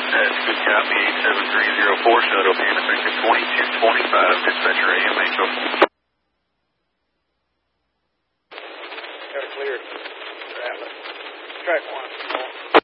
That's good copy, 87304, shuttle Hannah, frequency 2225, dispatcher AMH. Got it cleared. Track 1.